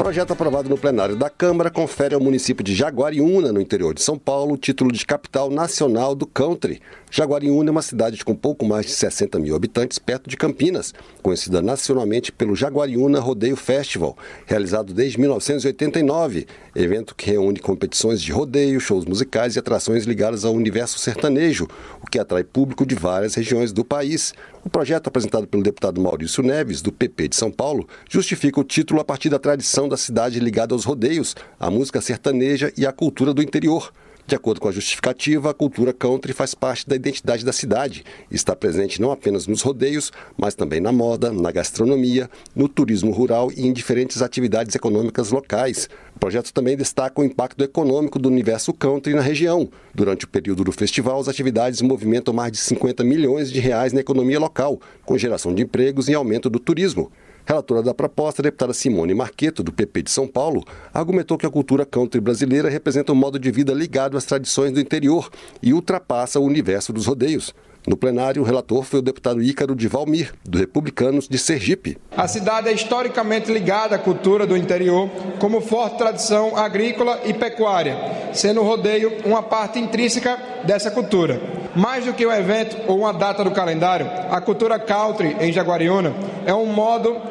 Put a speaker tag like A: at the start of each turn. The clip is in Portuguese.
A: Projeto aprovado no plenário da Câmara confere ao município de Jaguariúna, no interior de São Paulo, o título de capital nacional do country. Jaguariúna é uma cidade com pouco mais de 60 mil habitantes, perto de Campinas, conhecida nacionalmente pelo Jaguariúna Rodeio Festival, realizado desde 1989, evento que reúne competições de rodeio, shows musicais e atrações ligadas ao universo sertanejo, o que atrai público de várias regiões do país. O projeto apresentado pelo deputado Maurício Neves, do PP de São Paulo, justifica o título a partir da tradição da cidade ligada aos rodeios, à música sertaneja e à cultura do interior. De acordo com a justificativa, a cultura country faz parte da identidade da cidade e está presente não apenas nos rodeios, mas também na moda, na gastronomia, no turismo rural e em diferentes atividades econômicas locais. O projeto também destaca o impacto econômico do universo country na região. Durante o período do festival, as atividades movimentam mais de 50 milhões de reais na economia local, com geração de empregos e aumento do turismo. Relatora da proposta, a deputada Simone Marqueto, do PP de São Paulo, argumentou que a cultura country brasileira representa um modo de vida ligado às tradições do interior e ultrapassa o universo dos rodeios. No plenário, o relator foi o deputado Ícaro de Valmir, do Republicanos de Sergipe.
B: A cidade é historicamente ligada à cultura do interior, como forte tradição agrícola e pecuária, sendo o rodeio uma parte intrínseca dessa cultura. Mais do que um evento ou uma data do calendário, a cultura country em Jaguariúna é um modo